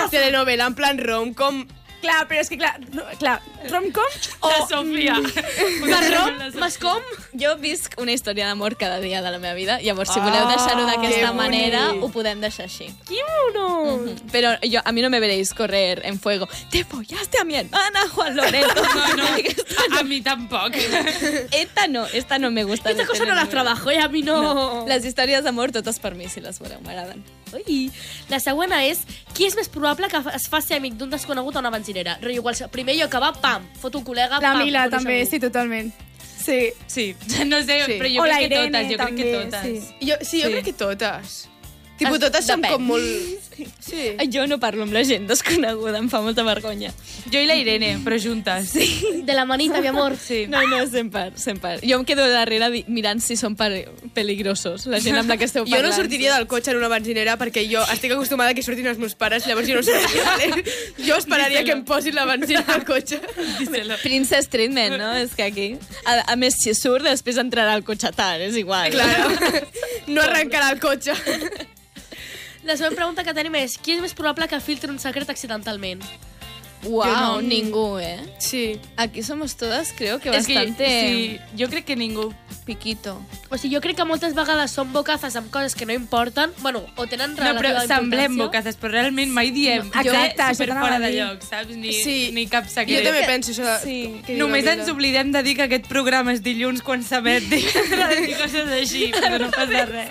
telenovela en plan rom-com. Clar, però és que clar, rom-com o... La Sofia. Mascom? Jo visc una història d'amor cada dia de la meva vida, llavors si voleu deixar-ho d'aquesta manera, ho podem deixar així. ¡Qué mono! Pero a mí no me veréis correr en fuego. Te follaste a mi hermana, Juan Loreto. No, a mí tampoc. Esta no me gusta. Esta cosa no la trabajo, a mi no. Les històries d'amor, totes per mi, si les voleu, m'agraden. Ui. La següent és, qui és més probable que es faci amic d'un desconegut a una benzinera? Rotllo, primer jo acabar, pam, foto un col·lega, La pam. Mila coneixo també, algú. sí, totalment. Sí. Sí, no sé, Sí. però jo O la crec que Irene, totes, jo crec que també, totes. sí. Jo crec que totes. Tipo, totes som depèn. com molt... Sí. Jo no parlo amb la gent desconeguda, em fa molta vergonya. Jo i la Irene, però juntes. Sí. De la manita, mi amor. Sí. No, sempre. Jo em quedo darrere mirant si són peligrosos, la gent amb la que esteu Jo parlant. no sortiria del cotxe en una benzinera perquè jo estic acostumada que surtin els meus pares, llavors jo no sortiria, vale? Jo esperaria que em posin la benzina al cotxe. Díselo. Princess Treatment, no? És que aquí... A més, si surt, després entrarà al cotxe tard, és igual. Claro. No arrencarà el cotxe. La següent pregunta que tenim és, qui és més probable que filtri un secret accidentalment? Uau, ningú, eh? Sí. Aquí somos todas, creo que És que, bastante sí, jo crec que ningú. piquito. O sigui, jo crec que moltes vegades són bocazes amb coses que no importen, bueno, o tenen No, però relativa semblem importància. bocazes, però realment mai diem exacte, super això t'anava fora a de dir. lloc, saps? Ni, Sí. ni cap Jo secret. també penso això. Sí. que diu Només la ens Mila. oblidem de dir que aquest programa és dilluns quan s'emet divendres i coses així, però no passa res.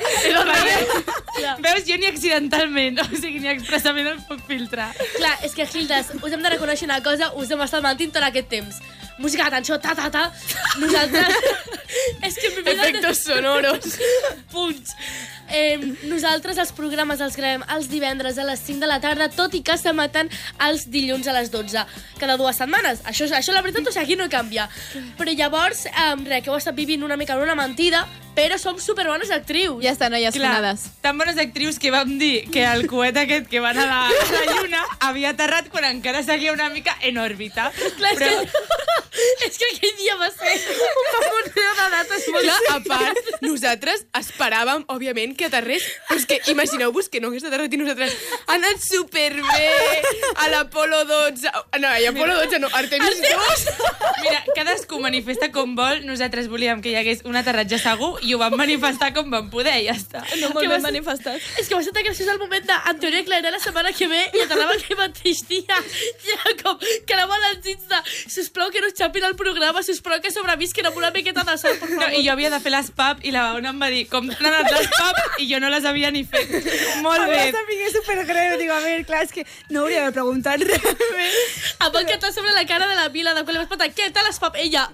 Veus, jo ni accidentalment, o sigui, ni expressament el puc filtrar. Clar, és que, Gildes, us hem de reconèixer una cosa, us hem estat mentint tot aquest temps. Música, atenció, ta. Nosaltres... és que mi vida... Efectos sonoros. Punts. Nosaltres els programes els gravem els divendres a les 5 de la tarda, tot i que s'emeten els dilluns a les 12, cada 2 setmanes. Això la veritat, o sigui, aquí no canvia. Però llavors, res, que heu estat vivint una mica en una mentida, però som superbones actrius. Ja està, noies fonades. Tan bones actrius que vam dir que el coet aquest que van a la lluna havia aterrat quan encara seguia una mica en òrbita. Clar, Però, és que aquell dia va ser un mamoneo de dates molt... Clar, a part, nosaltres esperàvem, òbviament, que aterrés. Però és que imagineu-vos que no hagués aterrat i nosaltres ha anat superbé a l'Apolo 12. No, a l'Apolo 12 no, Artemis 2. mira, cadascú manifesta com vol. Nosaltres volíem que hi hagués un aterratge segur i ho vam manifestar com vam poder, i ja està. No molt Que ben va ser- manifestat. És que va ser tan graciós el moment de, en teoria, aclarar la setmana que ve i aterrava aquell mateix dia. I era com que anava als dits de sisplau que no es xapin el programa, sisplau que sobrevisquen amb una miqueta de sort, per No, favor. i jo havia de fer les pub i la Ona em va dir com t'han anat les pub i jo no les havia ni fet. Molt A mi bé. també és supergreu. Digo, a ver, clar, és que no hauria de preguntar realment. Amb el que està sobre la cara de la Vila, de quan li vas preguntar, què tal es fa? Ella,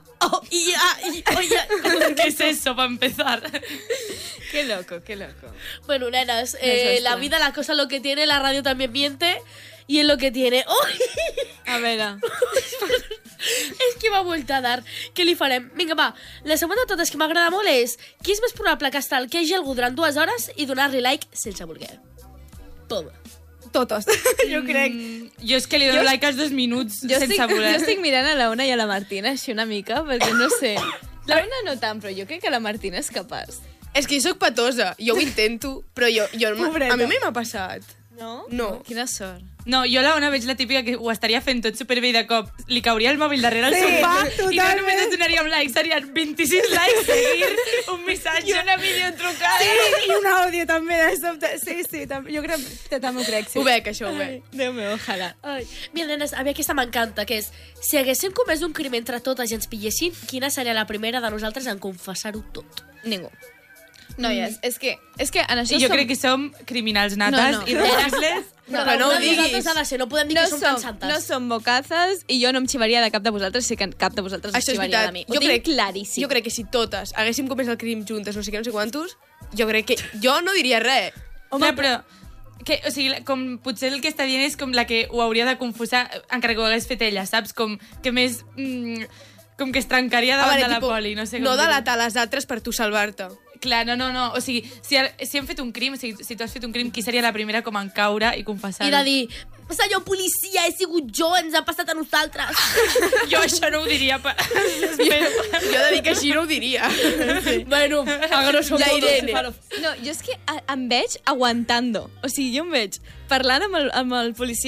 ¿Qué es eso, para empezar? Qué loco, qué loco. Bueno, nenas, Desastre. la vida, la cosa, lo que tiene, la radio también miente, y en lo que tiene... ¡Oh! A veure... És que m'ha vuelto a dar. Què li farem? Vinga, va. La següent de totes que m'agrada molt és qui és més probable que stalkegi algú durant 2 hores i donar-li like sense voler? Toma. Totes, jo crec. Jo és que li dono like als 2 minuts sense voler. Jo estic mirant a la Ona i a la Martina així una mica, perquè no sé... La Ona no tant, però jo crec que la Martina és capaç. És que jo soc patosa, jo ho intento, però jo Pobreta. a mi mai m'ha passat. No? No. Quina sort. No, jo a la Ona veig la típica que ho estaria fent tot superbé i de cop li cauria el mòbil darrere el Sí, sofà i no totalment. només et donaria un like, serien 26 likes, seguir, un missatge, una videotrucada. Sí, i un àudio també de sobte. Sí, també, jo crec que també ho crec, sí. Ho veig, això ho veig. Déu meu, ojalà. Ai. Mira, nenes, a mi aquesta m'encanta, que és si haguéssim comès un crim entre totes i ens pillessin, quina seria la primera de nosaltres en confessar-ho tot? Ningú. Noies, és que en això I jo som... crec que som criminals nates No, no. i robar-les. Però que no ho una de diguis. nosaltres ha de ser, no podem dir No que som tan som, santes. no som bocazes i jo no em xivaria de cap de vosaltres si que cap de vosaltres es Això és xivaria veritat. de mi. Ho tinc claríssim. Jo crec que si totes haguéssim comès el crim juntes, no sé què, no sé quantos, jo crec que... Jo no diria res. Home, però... Que, o sigui, com potser el que està dient és com la que ho hauria de confessar encara que ho hagués fet ella, saps? Com que més... com que es trencaria davant de la poli, no sé com no dir-ho. delatar les altres per tu salvar-te. Clar, no. O sigui, si hem fet un crim, o sigui, si tu has fet un crim, qui seria la primera com en caure i confessar-ho? I de dir, senyor policia, he sigut jo, ens ha passat a nosaltres. Jo això no ho diria. Jo he de dir que així no ho diria. Bueno, a grosso La modo. Irene. No, jo és que em veig aguantando. O sigui, jo em veig parlant amb el policia